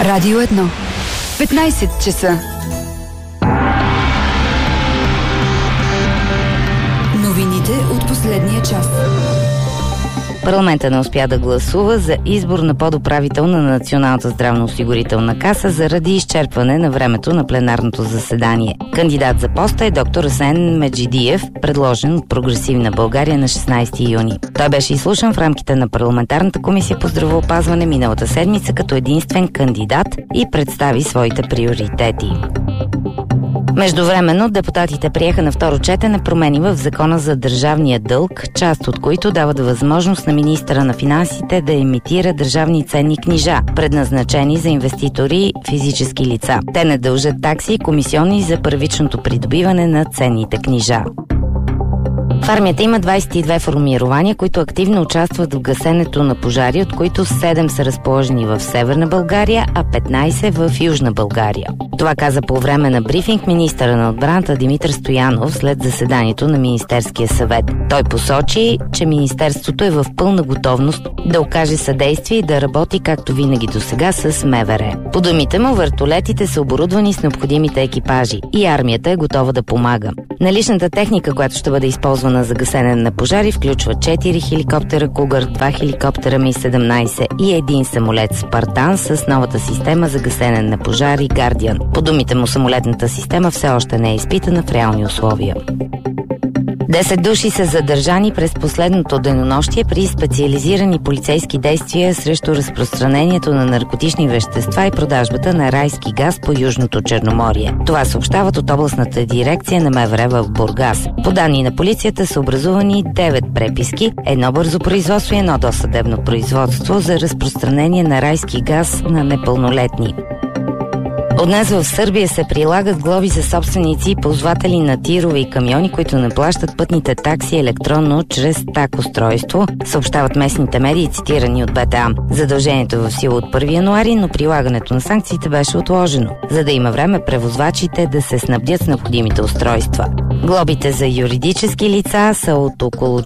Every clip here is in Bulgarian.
Радио 1. 15 часа. Новините от последния час. Парламентът не успя да гласува за избор на подуправител на Националната здравноосигурителна каса заради изчерпване на времето на пленарното заседание. Кандидат за поста е доктор Асен Меджидиев, предложен от Прогресивна България на 16 юни. Той беше изслушан в рамките на парламентарната комисия по здравеопазване миналата седмица като единствен кандидат и представи своите приоритети. Междувременно депутатите приеха на второ четене промени в Закона за държавния дълг, част от които дават възможност на министъра на финансите да емитира държавни ценни книжа, предназначени за инвеститори физически лица. Те не дължат такси и комисионни за първичното придобиване на ценните книжа. В армията има 22 формирования, които активно участват в гасенето на пожари, от които 7 са разположени в Северна България, а 15 в Южна България. Това каза по време на брифинг министъра на отбраната Димитър Стоянов след заседанието на Министерския съвет. Той посочи, че Министерството е в пълна готовност да окаже съдействие и да работи както винаги досега с МВР. По думите му, вертолетите са оборудвани с необходимите екипажи и армията е готова да помага. Наличната техника, която ще бъде използвана за гасене на пожари, включва 4 хеликоптера Кугър, 2 хеликоптера Ми-17 и един самолет Спартан с новата система за гасене на пожари Гардиан. По думите му, самолетната система все още не е изпитана в реални условия. 10 души са задържани през последното денонощие при специализирани полицейски действия срещу разпространението на наркотични вещества и продажбата на райски газ по Южното Черноморие. Това съобщават от областната дирекция на МВР в Бургас. По данни на полицията са образувани 9 преписки, едно бързо производство и едно досъдебно производство за разпространение на райски газ на непълнолетни. От днес в Сърбия се прилагат глоби за собственици и ползватели на тирове и камиони, които не плащат пътните такси електронно чрез так-устройство, съобщават местните медии, цитирани от БТА. Задължението е в сила от 1 януари, но прилагането на санкциите беше отложено, за да има време превозвачите да се снабдят с необходимите устройства. Глобите за юридически лица са от около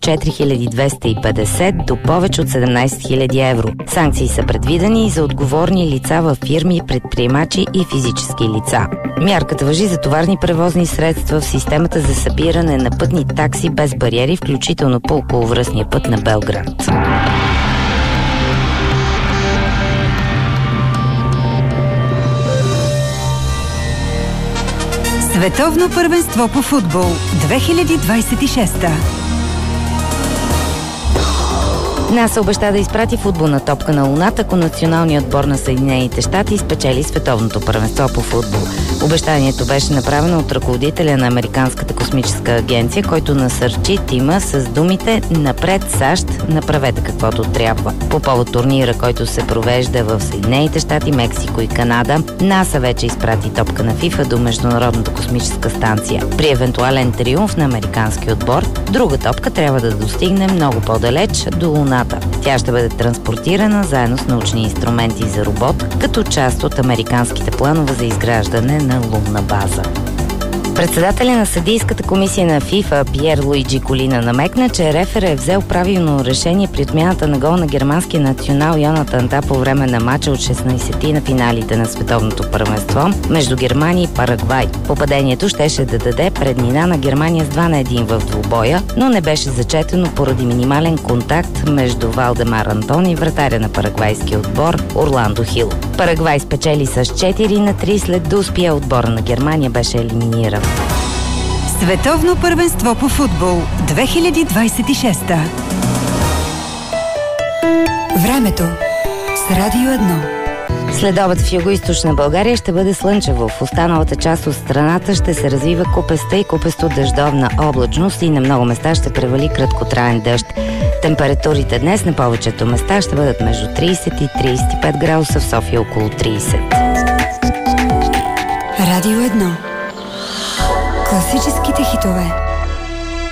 4250 до повече от 17 000 евро. Санкции са предвидени и за отговорни лица във фирми, предприемачи и физически лица. Мярката важи за товарни превозни средства в системата за събиране на пътни такси без бариери, включително по околовръстния път на Белград. Световно първенство по футбол 2026. НАСА обеща да изпрати футболна топка на Луната, ако националният отбор на Съединените щати спечели световното първенство по футбол. Обещанието беше направено от ръководителя на Американската космическа агенция, който насърчи тима с думите "Напред САЩ, направете каквото трябва". По повод турнира, който се провежда в Съединените щати, Мексико и Канада, НАСА вече изпрати топка на ФИФА до Международната космическа станция. При евентуален триумф на американски отбор, друга топка трябва да достигне много по-далеч до Луната. Тя ще бъде транспортирана заедно с научни инструменти за робот, като част от американските планове за изграждане на лунна база. Председателя на съдийската комисия на ФИФА Пиер Луиджи Колина намекна, че рефера е взел правилно решение при отмяната на гол на германския национал Йонатан Та по време на мача от 16-ти на финалите на световното първенство между Германия и Парагвай. Попадението щеше да даде преднина на Германия с 2-1 в двубоя, но не беше зачетено поради минимален контакт между Валдемар Антон и вратаря на парагвайския отбор Орландо Хил. Парагвай спечели с 4-3 след да успя отбора на Германия беше елиминиран. Световно първенство по футбол 2026. Времето с Радио 1. Следобед в югоизточна България ще бъде слънчево. В останалата част от страната ще се развива купеста и купесто дъждовна облачност и на много места ще превали краткотраен дъжд. Температурите днес на повечето места ще бъдат между 30 и 35 градуса, в София около 30. Радио 1. Класическите хитове.